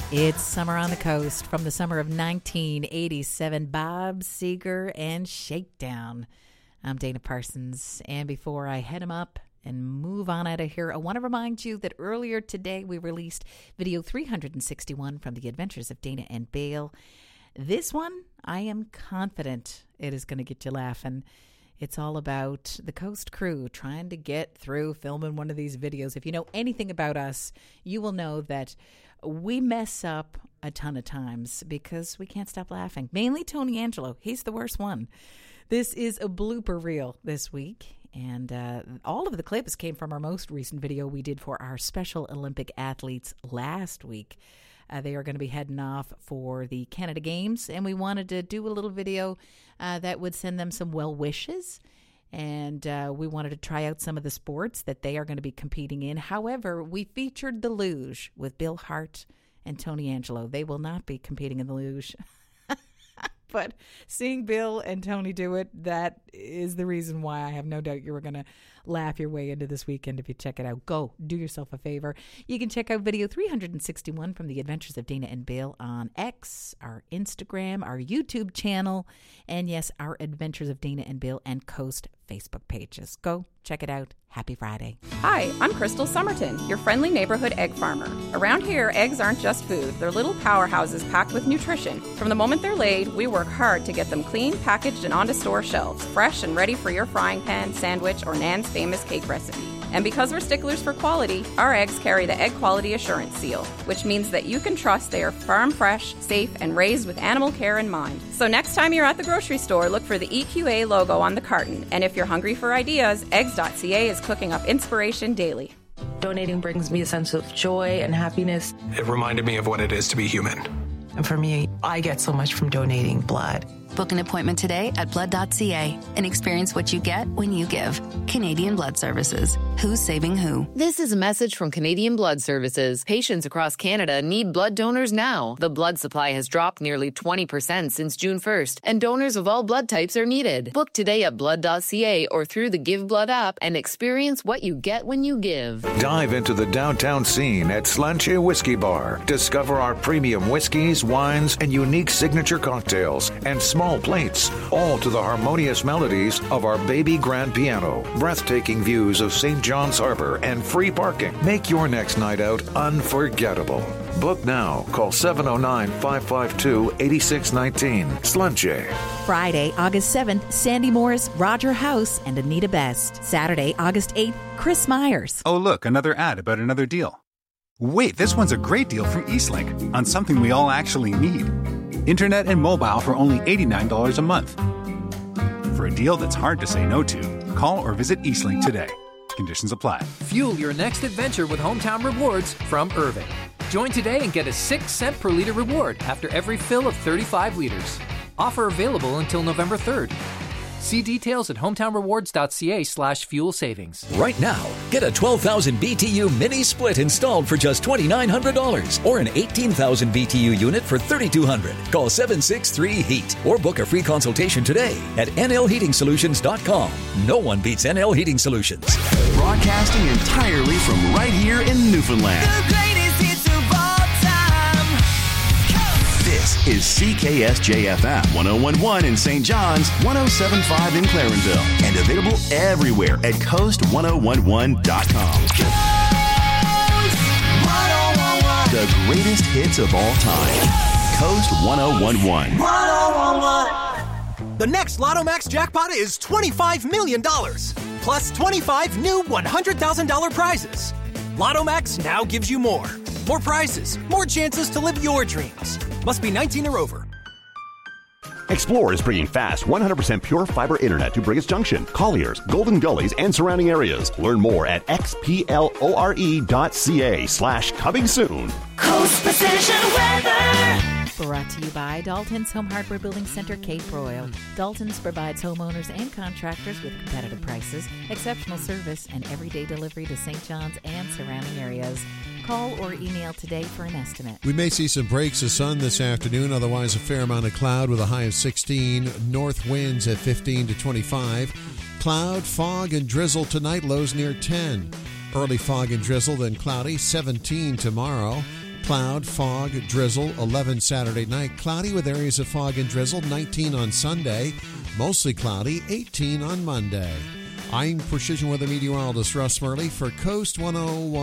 It's Summer on the Coast from the summer of 1987. Bob Seger and Shakedown. I'm Dana Parsons, and before I head him up and move on out of here, I want to remind you that earlier today we released video 361 from the Adventures of Dana and Bale. This one, I am confident it is going to get you laughing. It's all about the Coast crew trying to get through filming one of these videos. If you know anything about us, you will know that we mess up a ton of times because we can't stop laughing. Mainly Tony Angelo. He's the worst one. This is a blooper reel this week, and all of the clips came from our most recent video we did for our Special Olympic athletes last week. They are going to be heading off for the Canada Games, and we wanted to do a little video that would send them some well wishes, and we wanted to try out some of the sports that they are going to be competing in. However, we featured the luge with Bill Hart and Tony Angelo. They will not be competing in the luge. But seeing Bill and Tony do it, that is the reason why I have no doubt you were going to laugh your way into this weekend if you check it out. Go, do yourself a favor. You can check out video 361 from the Adventures of Dana and Bale on X, our Instagram, our YouTube channel, and yes, our Adventures of Dana and Bale and Coast Facebook pages. Go, check it out. Happy Friday. Hi, I'm Crystal Somerton, your friendly neighborhood egg farmer. Around here, eggs aren't just food. They're little powerhouses packed with nutrition. From the moment they're laid, we work hard to get them clean, packaged, and onto store shelves, fresh and ready for your frying pan, sandwich, or Nan's famous cake recipe. And because we're sticklers for quality, our eggs carry the Egg Quality Assurance Seal, which means that you can trust they are farm fresh, safe, and raised with animal care in mind. So next time you're at the grocery store, look for the EQA logo on the carton. And if you're hungry for ideas, eggs.ca is cooking up inspiration daily. Donating brings me a sense of joy and happiness. It reminded me of what it is to be human. And for me, I get so much from donating blood. Book an appointment today at blood.ca and experience what you get when you give. Canadian Blood Services. Who's saving who? This is a message from Canadian Blood Services. Patients across Canada need blood donors now. The blood supply has dropped nearly 20% since June 1st, and donors of all blood types are needed. Book today at blood.ca or through the Give Blood app and experience what you get when you give. Dive into the downtown scene at Slanche Whiskey Bar. Discover our premium whiskeys, wines, and unique signature cocktails and small plates, all to the harmonious melodies of our baby grand piano. Breathtaking views of St. John's Harbor and free parking. Make your next night out unforgettable. Book now. Call 709-552-8619. Slanche. Friday, August 7th, Sandy Morris, Roger House, and Anita Best. Saturday, August 8th, Chris Myers. Oh, look, another ad about another deal. Wait, this one's a great deal from Eastlink on something we all actually need. Internet and mobile for only $89 a month. For a deal that's hard to say no to, call or visit Eastlink today. Conditions apply. Fuel your next adventure with Hometown Rewards from Irving. Join today and get a 6-cent per liter reward after every fill of 35 liters. Offer available until November 3rd. See details at hometownrewards.ca/fuel savings. Right now, get a 12,000 BTU mini split installed for just $2,900 or an 18,000 BTU unit for $3,200. Call 763-HEAT or book a free consultation today at nlheatingsolutions.com. No one beats NL Heating Solutions. Broadcasting entirely from right here in Newfoundland. The greatest hits of all time. This is CKSJ-FM 101.1 in St. John's, 107.5 in Clarenville, and available everywhere at coast1011.com. Coast 1011. The greatest hits of all time. Coast 1011. 1011. The next Lotto Max jackpot is $25 million, plus 25 new $100,000 prizes. Lotto Max now gives you more. More prizes, more chances to live your dreams. Must be 19 or over. Explore is bringing fast 100% pure fiber internet to Brigus Junction, Colliers, Golden Gullies, and surrounding areas. Learn more at xplore.ca/coming soon. Coast Precision Weather. Brought to you by Dalton's Home Hardware Building Center, Cape Royal. Dalton's provides homeowners and contractors with competitive prices, exceptional service, and everyday delivery to St. John's and surrounding areas. Call or email today for an estimate. We may see some breaks of sun this afternoon, otherwise a fair amount of cloud with a high of 16. North winds at 15 to 25. Cloud, fog, and drizzle tonight, lows near 10. Early fog and drizzle, then cloudy, 17 tomorrow. Cloud, fog, drizzle, 11 Saturday night. Cloudy with areas of fog and drizzle, 19 on Sunday. Mostly cloudy, 18 on Monday. I'm Precision Weather Meteorologist Russ Murley for Coast 101.